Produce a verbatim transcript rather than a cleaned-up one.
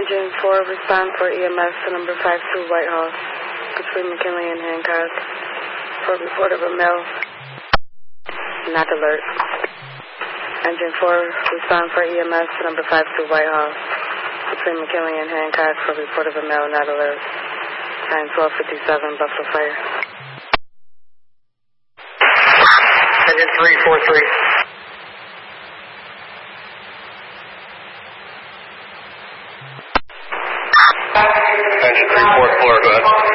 Engine four, respond for E M S to number five two Whitehall, between McKinley and Hancock, for report of a male not alert. Engine four, respond for E M S to number five two Whitehall, between McKinley and Hancock, for report of a male not alert. Time twelve fifty-seven, Buffalo Fire. Engine three four three. Engine three four four, go ahead.